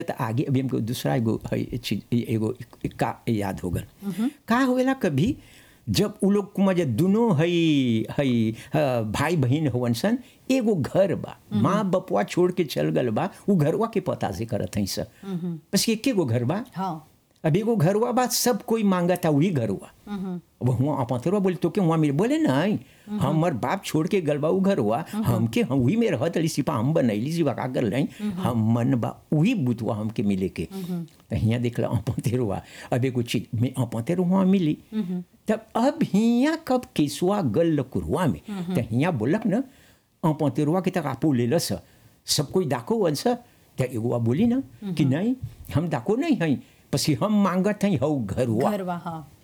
त आगे अभी हमको दूसरा एगो का याद हो गल का होवेला कभी जब उ लोग मजे दोनों भाई बहन होवन सन एगो घर बा माँ बपुआ छोड़ के चल गल बा उ घरवा के पता से करत हई सब बस एके गो घर बा अब एगो घरवा बा सब कोई मांगता वही घरवा अब हुआ अपतरवा बोले तो के हुआ मेरे बोले नहीं हमर बाप छोड़ के गल बा उ घरवा हमके हम वही में रहत रही सिपा हम बनैली सिपा का कर रही हम मन बा वही बुतवा हमके मिले के तो हियाँ देखला अपतेरवा अब एगो चीज में अपतेरवा मिली तब अब हियाँ कब केसुआ गल लकुरवा में तो हियाँ बोलक न अपतेरवा के तक आपो ले लस सब कोई डाको वंस तो एगो बोली ना कि नहीं हम डाको नहीं हई पसी हम मांगत हई हौ घरवा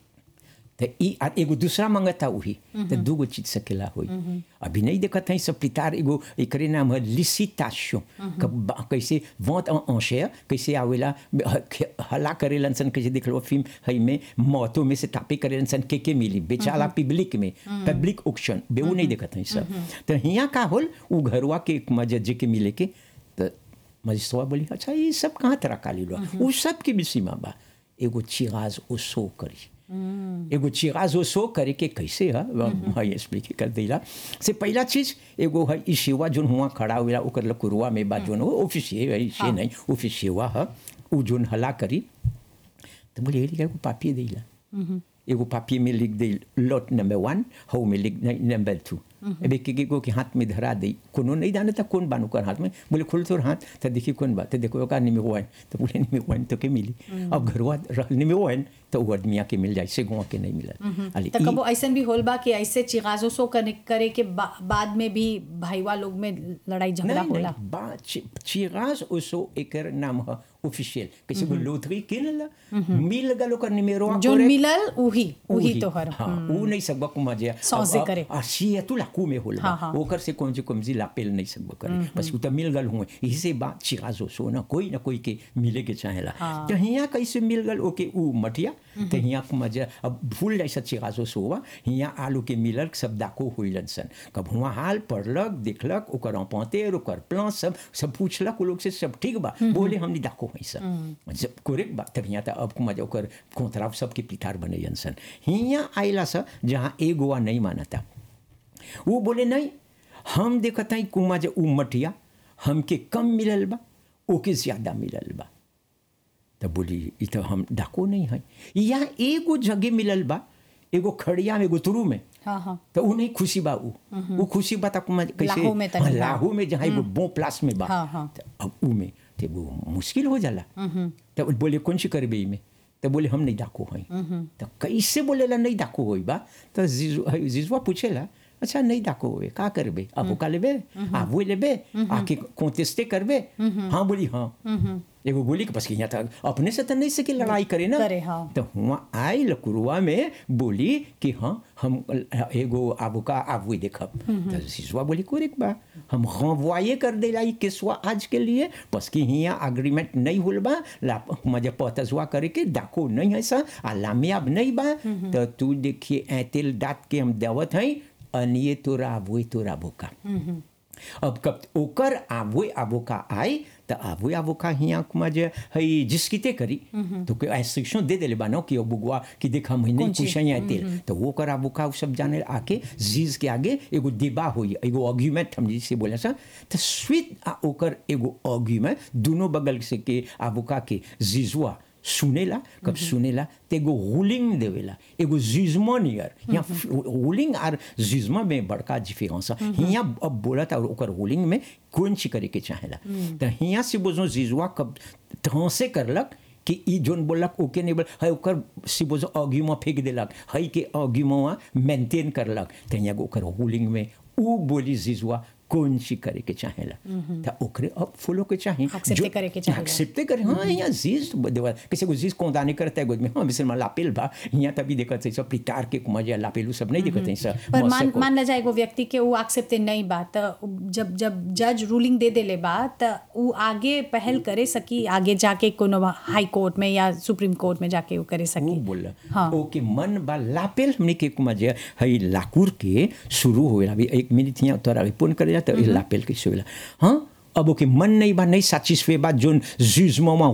तो एगो दूसरा मांगता वही तो दूगो चीज सकेला होई अभी नहीं देखत हई सब पितार एगो एकरे नाम है लिसिटाशन कैसे वोट अंशे कैसे आवेला हला करेलन सन कैसे देखलो फिल्म हई में मौतों में से तापे करेलन सन के मिली बेचाला पब्लिक में पब्लिक ऑक्शन बेऊ नहीं देखत हई सब तो हियाँ का होल उ घरवा के मजे जे के मिले के तो मजिस्ट्रेट बोली अच्छा ये सब कहाँ तरह काली लो वो सब के विषय में बा एगो चिराज ओ सो करी एगो चिराज ओ सो करे के कैसे है एक्सप्लेन कर देला से पहला चीज एगो है ई सेवा जोन हुआ खड़ा हुआ ओकर लकुरवा में बा जोन ऑफिसिये है से नहीं ऑफिसियवा है उ जोन हला करी तो बोले एगो पापी देला एगो पापी में लिख दे लॉट नंबर 1 हाउ में लिख नंबर 2 अबे के के हाथ में धरा दे कोनो नहीं जाने था कौन बानू कर हाथ में बोले खोल तोर हाथ तो देखी कौन बात तो देखो का निमे हुआ तो बोले निमे हुआ तो के मिली अब घरवा निमे हुआ तो वो आदमिया के मिल जाए से गुआ के नहीं मिला अली तो कबो ऐसा भी होल बा कि ऐसे चिगाजो सो करे के बाद में भी भाईवा लोग में लड़ाई झगड़ा होला चिगाज ओसो एकर नाम है ऑफिशियल किसी को लोथरी किनला मिल गलो कर निमेरो जो मिलल उही तो हर हां उ नहीं सकबा को मजे सौसे करे आशिया तू लाकू में होल ओकर से कौन जी लापेल नहीं सकबा करे बस उ त मिल गल हुए इसे बात चिगाजो सो ना कोई के मिले के चाहेला तो हियां कैसे मिल गल ओके उ मटिया तो हियां को मजे अब भूल जाए चिगाजो सोवा हियां आलू के मिलल सब दाको होइलन सन कब हुआ हाल पढ़लक देखलक ओकर अपतेर ओकर प्लान सब पूछलक लोग से सब ठीक बा बोले हमनी दाको जब कोरेक बात तब यहाँ अब मजा ओकर कोतराव सबके पितार बने सन हियाँ आइला सा जहाँ एगोवा नहीं मानता वो बोले नहीं हम देखता ही कुमा जो मटिया हमके कम मिलल बा ओके ज्यादा मिलल बा तो बोली तो हम डाको नहीं है यहाँ एगो जगह मिलल बा एगो खड़िया में एगो तुरु में तो वो नहीं खुशी बा वो खुशी बा कैसे लाहू में जहाँ एगो बो प्लास में बा अब ऊ में तो वो मुश्किल हो जाला तो बोले कौन सी करबे में तो बोले हम नहीं डाको हई तो कैसे बोलेला नहीं डाको होई बा तो जीजुआ पूछेला अच्छा नहीं डाको होए का करबे अब का लेबे आप वो लेबे आके कोंटेस्टे करबे हाँ बोली हाँ एगो बोली कि बस यहाँ तक अपने से तो नहीं सके लड़ाई करे ना तो हुआ आई लकुरुआ में बोली कि हाँ हम एगो आबुका आबू देखब तो शिशुआ बोली कोरेक बा हम रंवाये कर देला ई केसवा आज के लिए बस कि हियाँ एग्रीमेंट नहीं होल बा मजे पतजुआ करे के डाको नहीं है सा लामियाब नहीं बा तो तू देखिए ऐतिल दात के हम देवत हैं अनिये तोरा बोका अब कब ओकर आबोका आई तो आबोका हियाँ मजे हई जिसकीते करी तो कोई इंस्ट्रक्शन दे देले बानो कि बुगवा कि देखा महीने कुछ तेल तो वो कर आबोका सब जाने आके जीज के आगे एगो दिबा होई एगो आर्गुमेंट हम जिसे बोले सा तो स्वीट ओकर एगो आर्गुमेंट दोनों बगल से के आबोका के जीजुआ सुनेला कब सुनेला तो एगो रूलिंग देवेला एगो जुजमा नियर यहाँ रूलिंग और जुजमा में बड़का डिफरेंस है यहाँ अब बोला था ओकर रूलिंग में कौन सी करे के चाहेला तो यहाँ से बोझो जीजुआ कब ट्रांसे करलक कि ई जोन बोलक ओके नहीं बोल है ओकर से बोझो आर्गुमेंट फेंक देलक है के आर्गुमेंट मेंटेन करलक तो यहाँ ओकर रूलिंग में उ बोली जीजुआ कौन सी करे के चाहेला तो ओकरे अब फॉलो के चाहे एक्सेप्ट करे के चाहे एक्सेप्ट करे हाँ यहाँ जीज देवा किसी को जीज कौंदाने करता है गोद में हाँ मिसल में लापेल बा यहाँ तभी देखत है सब पितार के मजा लापेलू सब नहीं देखते हैं सब पर मान ल जाए वो व्यक्ति के वो एक्सेप्ट नहीं बात जब जज रूलिंग दे देले बात वो आगे पहल करे सकी आगे जाके कोनो हाई कोर्ट में या सुप्रीम कोर्ट में जाके वो करे सकी वो बोला ओके मन बा लापेल हमने के मजा हई लाकुर के शुरू होएला अभी 1 मिनट यहाँ तोरा रिपोर्ट करे तो लापेल के सोला हाँ अब ओके मन नहीं बा नहीं सैटिस्फाई बा जोन जुजमा